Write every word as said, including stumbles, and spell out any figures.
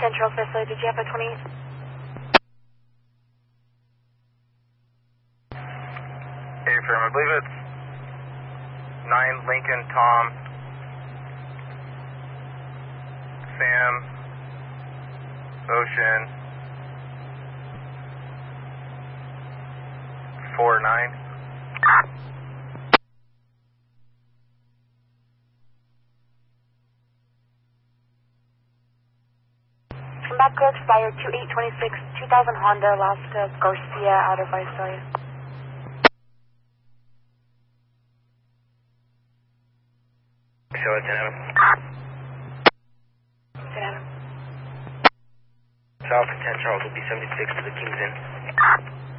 ten Charles Wesley, did you have a twenty-eight? Hey, firm, I believe it's nine Lincoln Tom, Sam, Ocean, four nine. Come back code expired two eight twenty-six, two thousand Honda, Alaska, Garcia, out of Visalia. Show it, ten Adam. ten Adam. South ten Charles will be seventy-six to the Kings Inn.